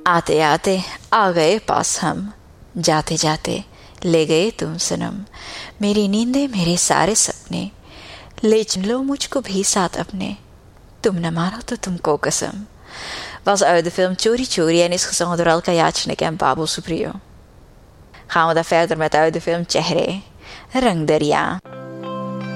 आते आते आ गए पास हम, जाते जाते ले गए तुम सनम। मेरी नींदें मेरे सारे सपने, ले लो मुझको भी साथ अपने, तुम न मानो तो तुमको कसम. Was uit de film Chori Chori en is gezongen door Alka Yachnik en Pablo Suprio. Gaan we dan verder met uit de film Chehre, Rang Darya.